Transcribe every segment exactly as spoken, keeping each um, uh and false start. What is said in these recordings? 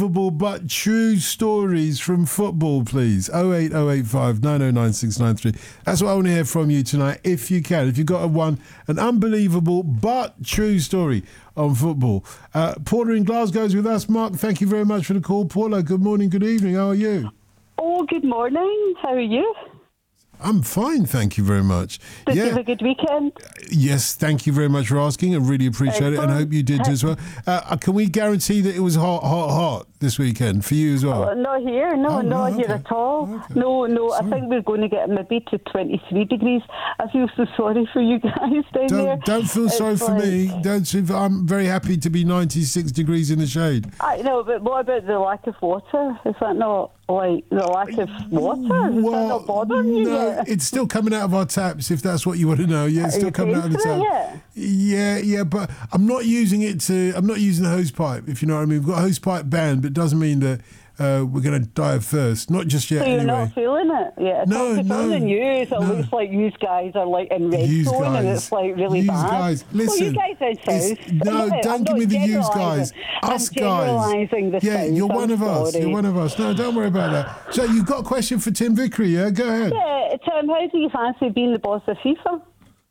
Unbelievable but true stories from football, please. oh eight oh eight five nine oh nine six nine three. That's what I want to hear from you tonight, if you can. If you've got a one, an unbelievable but true story on football. Uh, Paula in Glasgow is with us. Mark, thank you very much for the call. Paula, good morning, good evening. How are you? Oh, good morning. How are you? I'm fine, thank you very much. Did yeah. you have a good weekend? Yes, thank you very much for asking. I really appreciate Excellent. it and I hope you did as well. Uh, can we guarantee that it was hot, hot, hot this weekend for you as well? Oh, not here, no, oh, not no, here okay. at all. Okay. No, no, Sorry. I think we're going to get maybe to twenty-three degrees. I feel so sorry for you guys down don't, there. Don't feel it's sorry for like, me. Don't. I'm very happy to be ninety-six degrees in the shade. I know, but what about the lack of water? Is that not like the lack of water? Is well, that not bothering you? No, yet? it's still coming out of our taps, if that's what you want to know. Yeah, it's Are still you coming out of the paying tap. for it yet? Yeah, yeah, but I'm not using it to. I'm not using the hose pipe. If you know what I mean, we've got a hose pipe ban, but it doesn't mean that uh, we're going to die of thirst. Not just yet. So you're anyway. not feeling it? Yeah. No, it's no, on the news. It no. looks like you guys are like in red Yous zone, and guys. it's like really Yous bad. guys. Well, Listen, you guys are it's- south. no, I'm don't not give me the yous guys. generalising. Us I'm guys. generalising the Yeah, south. you're one I'm of us. sorry. You're one of us. No, don't worry about that. So you've got a question for Tim Vickery, yeah? Go ahead. Yeah, Tim, how do you fancy being the boss of FIFA?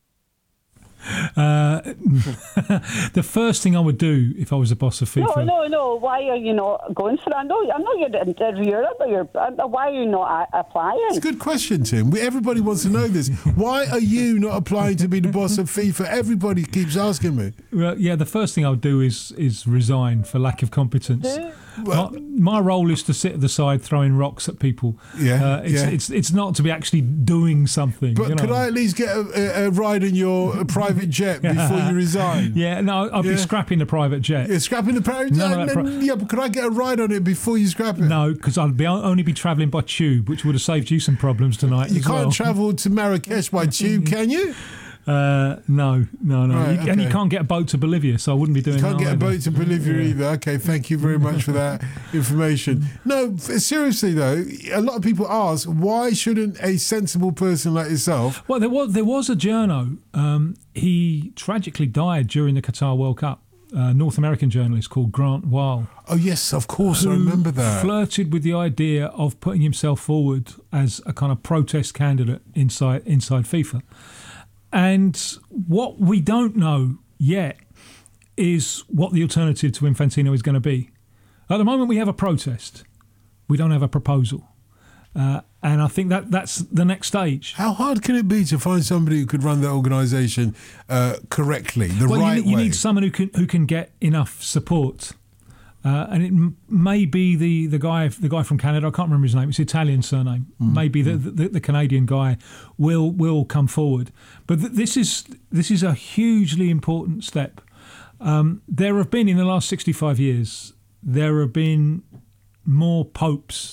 Uh, the first thing I would do if I was the boss of FIFA. No, no, no. Why are you not going for that? No, I'm not your interviewer, but you're, why are you not a- applying? It's a good question, Tim. We, everybody wants to know this. Why are you not applying to be the boss of FIFA? Everybody keeps asking me. Well, yeah, the first thing I would do is is resign for lack of competence. Well, my, my role is to sit at the side throwing rocks at people. Yeah, uh, it's, yeah. it's it's not to be actually doing something. But you know? could I at least get a, a, a ride in your private jet before you resign? Yeah, no, I'd Yeah. be scrapping the private jet. You're scrapping the private None jet? of that pri- yeah, but could I get a ride on it before you scrap it? No, because I'd be only be travelling by tube, which would have saved you some problems tonight. You as can't well. travel to Marrakesh by tube, can you? Uh, no, no, no. Right, You- And you okay. can't get a boat to Bolivia, so I wouldn't be doing You can't that get a either. boat to Bolivia Yeah. either. Okay, thank you very much for that information. No, f- seriously though, a lot of people ask, why shouldn't a sensible person like yourself... Well, there was there was a journo. Um, he tragically died during the Qatar World Cup. A North American journalist called Grant Weil. Oh yes, of course, I who remember that. flirted with the idea of putting himself forward as a kind of protest candidate inside inside FIFA. And what we don't know yet is what the alternative to Infantino is going to be. At the moment, we have a protest. We don't have a proposal. Uh, and I think that that's the next stage. How hard can it be to find somebody who could run that organisation uh, correctly, the Well, right you, need, you way? need someone who can who can get enough support. Uh, and it m- may be the, the guy the guy from Canada. I can't remember his name. It's Italian surname. Mm. Maybe the, the the Canadian guy will will come forward. But th- this is this is a hugely important step. Um, there have been in the last sixty-five years. There have been more popes